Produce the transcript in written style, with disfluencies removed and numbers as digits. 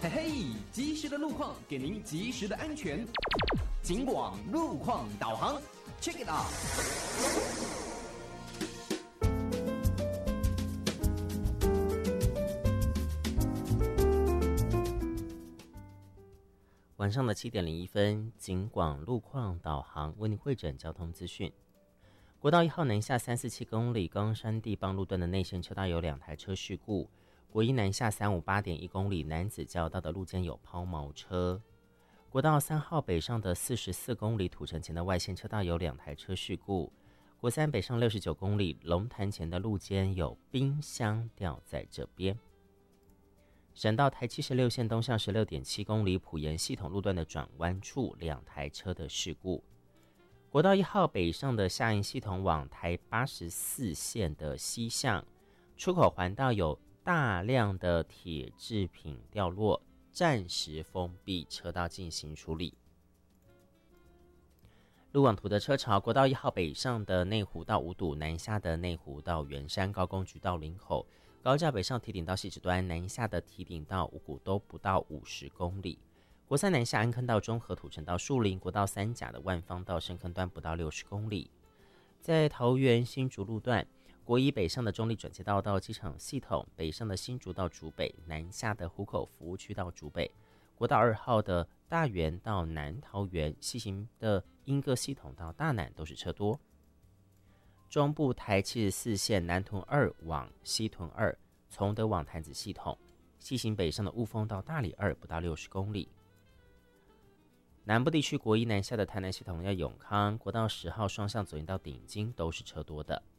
嘿嘿，及时的路况给您及时的安全。警广路况导航 ，Check it out。 晚上的7:01，警广路况导航为您汇整交通资讯。国道1号南下347公里冈山地邦路段的内线车道有2台车事故，国一南下358.1公里南子交道的路肩有抛锚车。国道3号北上的44公里土城前的外线车道有2台车事故，国三北上69公里龙潭前的路肩有冰箱掉在这边。省道台76线东向16.7公里埔盐系统路段的转弯处2台车的事故。国道1号北上的下营系统往台84线的西向出口环道有大量的铁制品掉落，暂时封闭车道进行处理。路网图的车潮，国道1号北上的内湖到五堵，南下的内湖到圆山高工局到林口，高架北上堤顶到汐止端，南下的堤顶到五股都不到50公里。国三南下安坑到中和土城到树林，国道3甲的万方到深坑端不到60公里。在桃园新竹路段，国一北上的中立转接道到机场系统，北上的新竹到竹北，南下的湖口服务区到竹北。国道2号的大园到南桃园，西行的莺歌系统到大南都是车多。中部台74线南屯2往西屯2，从德往潭子系统，西行北上的雾峰到大里2不到60公里。南部地区国一南下的台南系统要永康，国道10号双向左营到顶金都是车多的。